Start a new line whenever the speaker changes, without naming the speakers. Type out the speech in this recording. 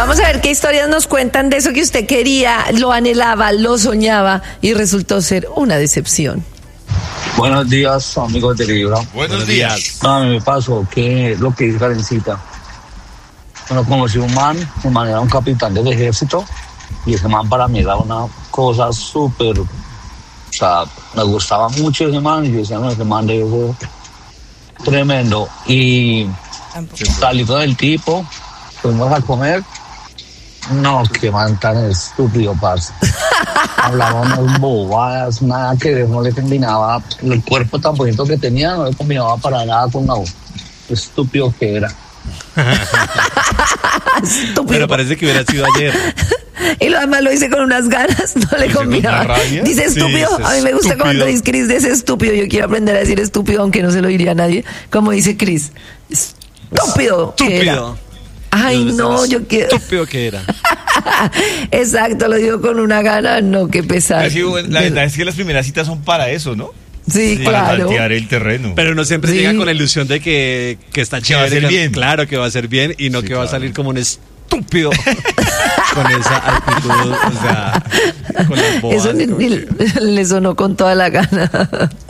Vamos a ver qué historias nos cuentan de eso que usted quería, lo anhelaba, lo soñaba y resultó ser una decepción.
Buenos días, amigos de Libra.
Buenos días.
A mí me pasó que lo que dice Karencita. Bueno, conocí un man era un capitán del ejército y ese man para mí era una cosa súper, o sea, me gustaba mucho ese man y yo decía, no, ese man de eso tremendo. Y salí con el tipo, fuimos a comer. No, qué man tan estúpido, parce. Hablábamos bobadas, nada que ver, no le combinaba, el cuerpo tan bonito que tenía, no le combinaba para nada con la voz. Estúpido que era.
Estúpido.
Pero parece que hubiera sido ayer.
Y lo demás lo hice con unas ganas, no le combinaba. Dice estúpido,
Sí,
a mí me gusta cuando dice Cris, dice estúpido, yo quiero aprender a decir estúpido, aunque no se lo diría a nadie, como dice Cris. Estúpido.
Estúpido.
Ay, no, yo quiero.
Estúpido que era.
Exacto, lo digo con una gana, no, qué pesar.
La verdad es que las primeras citas son para eso, ¿no?
Sí,
Para
claro.
tantear el terreno.
Pero uno siempre llega con la ilusión de que está chévere.
va a ser bien.
Claro que va a ser bien y no
Sí,
que va a
claro.
salir como un estúpido con esa actitud, o sea, con las bobas.
Eso le sonó con toda la gana.